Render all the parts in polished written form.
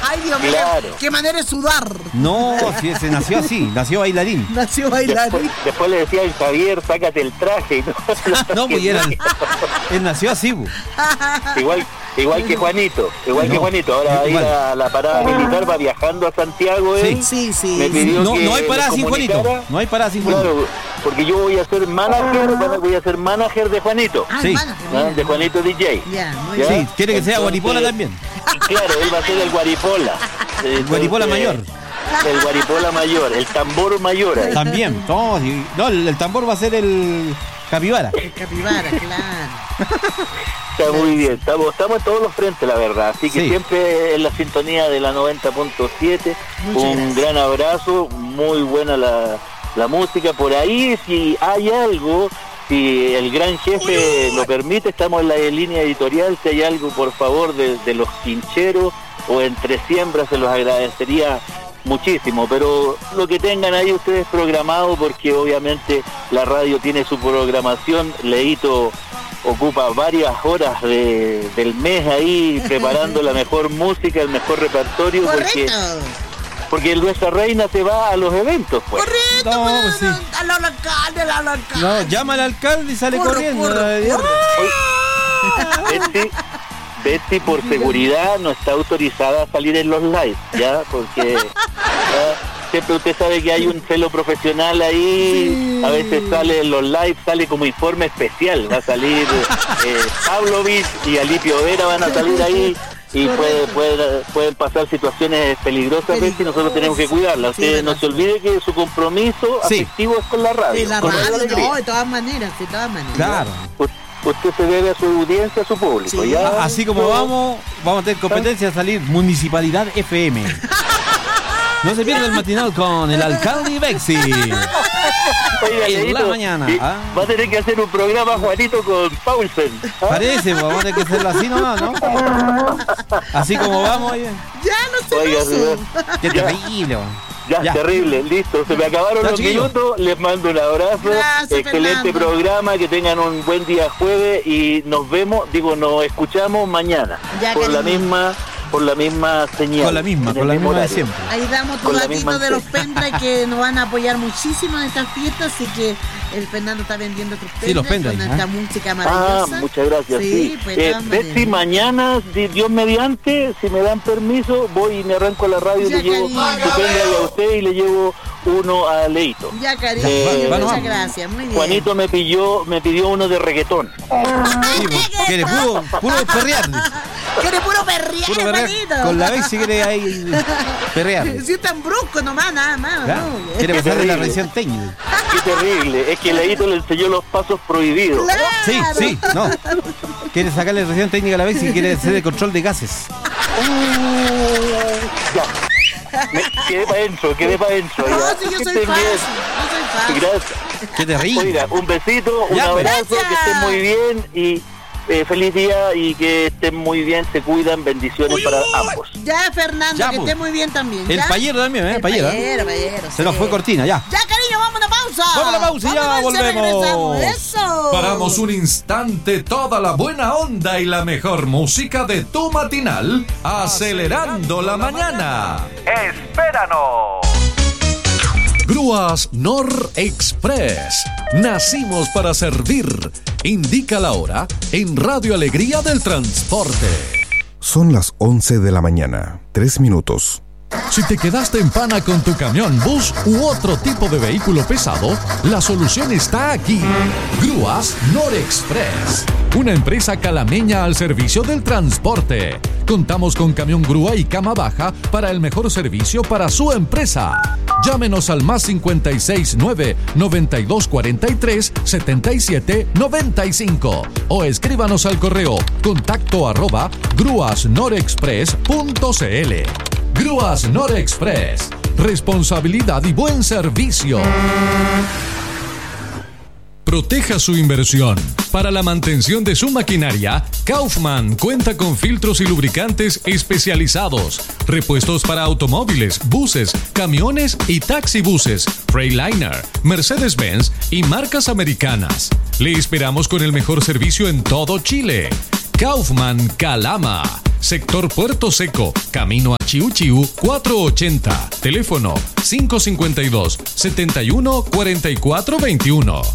Ay, Dios mío, claro. qué manera de sudar. No, si se nació así, nació bailarín. Nació bailarín. Después le decía al Javier, sácate el traje. Y No, pues él nació así, pues. Igual que Juanito, ahora va a ir a la parada militar, va viajando a Santiago. Sí. Me pidió No, que no hay parada sin Juanito. No hay parada sin Juanito. Claro, porque yo voy a ser manager de Juanito. Sí. De Juanito DJ. Ya, muy ¿Ya? bien. Sí, quiere que sea Guaripola también. Y claro, él va a ser el Guaripola. El Guaripola mayor. El Guaripola mayor, el tambor mayor. Ahí. También. No, el tambor va a ser el capibara. El capibara, claro. Está muy bien, estamos en todos los frentes, la verdad. Así que Sí. siempre en la sintonía de la 90.7. Un gran abrazo, muy buena la música. Por ahí, si hay algo, si el gran jefe lo permite, estamos en la línea editorial. Si hay algo, por favor, de los quincheros o entre siembras, se los agradecería muchísimo, pero lo que tengan ahí ustedes programado, porque obviamente la radio tiene su programación. Leito ocupa varias horas del mes ahí preparando la mejor música, el mejor repertorio. Correcto. Porque nuestra reina se va a los eventos, pues. Correcto, No, pues, pues sí. al alcalde. No, llama al alcalde y sale Corre, corriendo. corre. Betty por seguridad no está autorizada a salir en los lives, ¿ya? Porque siempre usted sabe que hay un celo profesional ahí. Sí. A veces sale en los lives, sale como informe especial. Va a salir Pavlovich y Alipio Vera van a salir ahí. Y pueden pasar situaciones peligrosas, Betty, y nosotros tenemos que cuidarla. Usted no se olvide que su compromiso afectivo es con la radio. Sí, la radio, no, de todas maneras. Claro. Usted se debe a su audiencia, a su público. Sí. ¿Ya? Así como vamos a tener competencia a salir Municipalidad FM. No se pierda el matinal con el alcalde y Bexi. Oiga, en la mañana. Va a tener que hacer un programa, Juanito, con Paulsen. Parece, pues, vamos a tener que hacerlo así nomás, ¿no? Así como vamos. Ya no sé. Oiga, señor. Qué terrible. Ya, terrible, listo. Se me acabaron los minutos. Les mando un abrazo. Gracias, excelente Fernando. Programa. Que tengan un buen día jueves. Y nos escuchamos mañana. Ya, por la misma señal. Con la misma de siempre. Ahí damos tu datito de los pendrive que nos van a apoyar muchísimo en estas fiestas, así que el Fernando está vendiendo tus pendrive, los pendrive, con esta música maravillosa. Muchas gracias. Sí, pues, Betsy, mañana, Dios mediante, si me dan permiso, voy y me arranco a la radio y le llevo su pendrive a usted y le llevo uno a Leito. Ya, cariño, muchas gracias, muy bien. Juanito me pidió uno de reggaetón. Sí, quiere puro perrear. Quiere puro perrear, Juanito. Con la vez si quiere ahí perrear. Si es tan brusco nomás, nada más. Claro. No. Quiere pasar de la revisión técnica. Qué terrible, es que Leito le enseñó los pasos prohibidos. Claro. Sí, no. Quiere sacarle la revisión técnica a la vez y quiere hacer el control de gases. Ya. Quedé para adentro. No, si yo soy fácil. Gracias. Qué terrible. Oiga, un besito, un abrazo, gracias. que estén muy bien y feliz día y que estén muy bien, se cuidan, bendiciones para ambos. Ya, Fernando, Ya, que pues. esté muy bien también. El ¿ya? payero también, El payero. payero, Se nos fue cortina, ya. Ya, cariño, vamos a una pausa. Vamos a la pausa y ya volvemos. Regresamos. Eso. Paramos un instante toda la buena onda y la mejor música de tu matinal, acelerando la mañana. ¡Espéranos! Grúas Nor Express. Nacimos para servir. Indica la hora en Radio Alegría del Transporte. Son las 11 de la mañana, 3 minutos. Si te quedaste en pana con tu camión, bus u otro tipo de vehículo pesado, la solución está aquí. Grúas Norexpress, una empresa calameña al servicio del transporte. Contamos con camión grúa y cama baja para el mejor servicio para su empresa. Llámenos al más 569 9243 7795 o escríbanos al correo contacto@grúasnorexpress.cl. Grúas Norexpress. Responsabilidad y buen servicio. Proteja su inversión. Para la mantención de su maquinaria, Kaufman cuenta con filtros y lubricantes especializados, repuestos para automóviles, buses, camiones y taxibuses, Freightliner, Mercedes-Benz y marcas americanas. Le esperamos con el mejor servicio en todo Chile. Kaufman Calama. sector Puerto Seco, camino a Chiu Chiu 480. Teléfono 552-714421.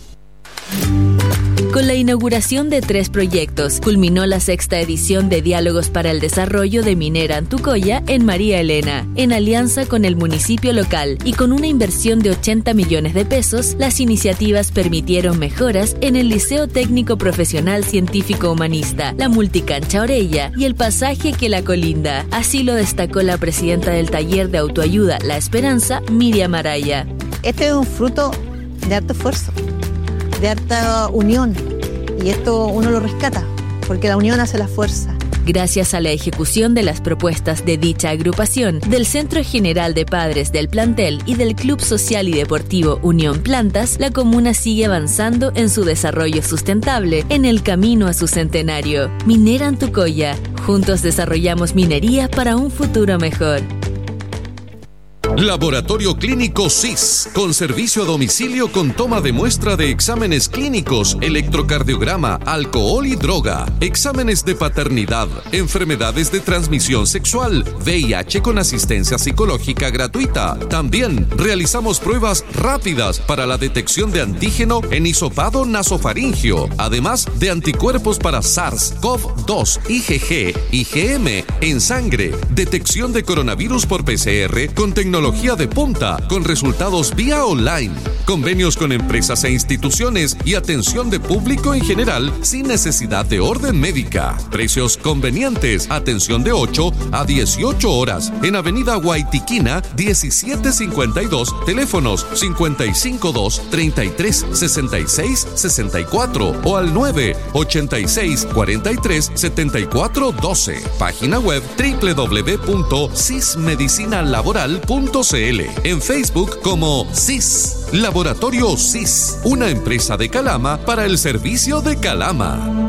Con la inauguración de 3 proyectos, culminó la 6ª edición de Diálogos para el Desarrollo de Minera Antucoya en María Elena, en alianza con el municipio local, y con una inversión de 80 millones de pesos, las iniciativas permitieron mejoras en el Liceo Técnico Profesional Científico Humanista, la Multicancha Orella y el pasaje que la colinda. Así lo destacó la presidenta del taller de autoayuda La Esperanza, Miriam Araya. Este es un fruto de harto esfuerzo, de harta unión, y esto uno lo rescata porque la unión hace la fuerza. Gracias a la ejecución de las propuestas de dicha agrupación, del Centro General de Padres del plantel y del Club Social y Deportivo Unión Plantas, la comuna sigue avanzando en su desarrollo sustentable en el camino a su centenario. Minera Antucoya, juntos desarrollamos minería para un futuro mejor. Laboratorio Clínico SIS, con servicio a domicilio con toma de muestra de exámenes clínicos, electrocardiograma, alcohol y droga, exámenes de paternidad, enfermedades de transmisión sexual, VIH con asistencia psicológica gratuita. También realizamos pruebas rápidas para la detección de antígeno en hisopado nasofaringio, además de anticuerpos para SARS-CoV-2, IgG, IgM en sangre, detección de coronavirus por PCR con tecnología de punta, con resultados vía online, convenios con empresas e instituciones y atención de público en general sin necesidad de orden médica. Precios convenientes, atención de 8 a 18 horas en Avenida Guaitiquina 1752, teléfonos 552-33-66-64 o al 986-43-74-12. Página web www.sismedicinalaboral.cl. En Facebook como SIS, Laboratorio SIS, una empresa de Calama para el servicio de Calama.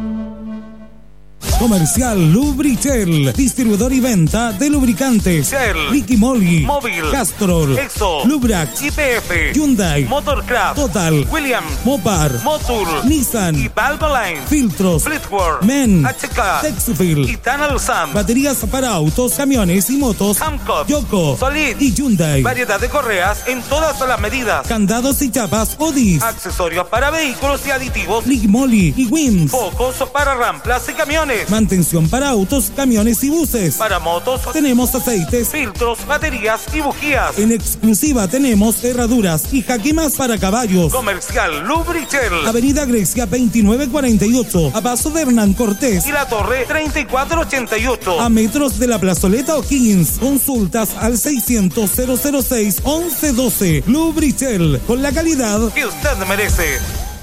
Comercial Lubritel, distribuidor y venta de lubricantes Shell, Ricky Molly, Móvil, Castrol, Exo, Lubrax, YPF, Hyundai, Motorcraft, Total, Williams, Mopar, Motul, Nissan y Valvoline, Filtros, Fleetwood, Men, HK, Texfield, y Tunnel Sam, baterías para autos, camiones y motos, Hancock, Yoko, Solid, y Hyundai. variedad de correas en todas las medidas, Candados y chapas Odis, accesorios para vehículos y aditivos, Ricky Molly y Wims. focos para ramplas y camiones, Mantención para autos, camiones y buses. para motos, Tenemos aceites. filtros, baterías y bujías. En exclusiva tenemos herraduras y jaquimas para caballos. Comercial Lubritel Avenida Grecia 2948, a paso de Hernán Cortés, y la Torre 3488. a metros de la plazoleta O'Higgins. Consultas al 600-006-1112. Lubritel, con la calidad que usted merece.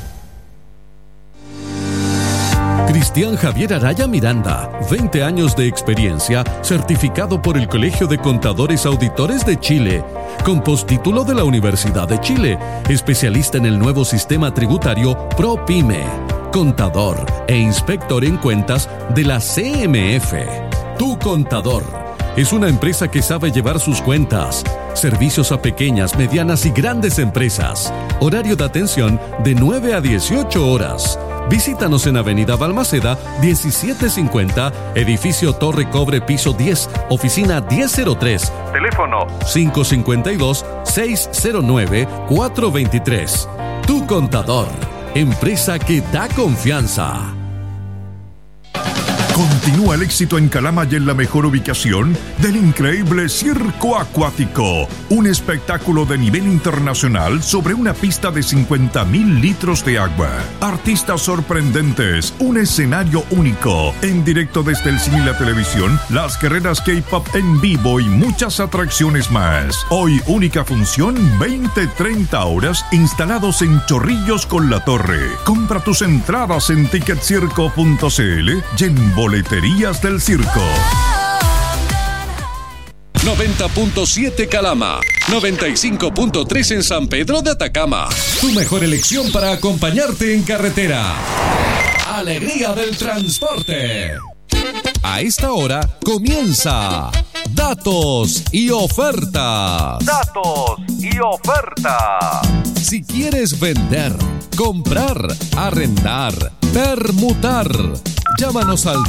Cristian Javier Araya Miranda, 20 años de experiencia, certificado por el Colegio de Contadores Auditores de Chile, con postítulo de la Universidad de Chile, especialista en el nuevo sistema tributario ProPyme, contador e inspector en cuentas de la CMF. Tu Contador es una empresa que sabe llevar sus cuentas. Servicios a pequeñas, medianas y grandes empresas. Horario de atención de 9 a 18 horas. Visítanos en Avenida Balmaceda 1750, edificio Torre Cobre, piso 10, oficina 1003. Teléfono 552-609-423. Tu Contador, empresa que da confianza. Continúa el éxito en Calama y en la mejor ubicación del increíble Circo Acuático, un espectáculo de nivel internacional sobre una pista de 50.000 litros de agua. Artistas sorprendentes, un escenario único, en directo desde el cine y la televisión, las carreras K-pop en vivo y muchas atracciones más. Hoy única función, 20-30 horas, instalados en Chorrillos con la Torre. Compra tus entradas en ticketcirco.cl y en Boleterías del Circo. 90.7 Calama, 95.3 en San Pedro de Atacama. Tu mejor elección para acompañarte en carretera. Alegría del transporte. A esta hora comienza Datos y Ofertas. Datos y ofertas. Si quieres vender, comprar, arrendar, permutar, Llámanos al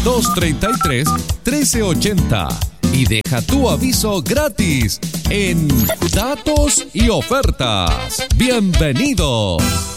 233-1380 y deja tu aviso gratis en Datos y Ofertas. ¡Bienvenidos!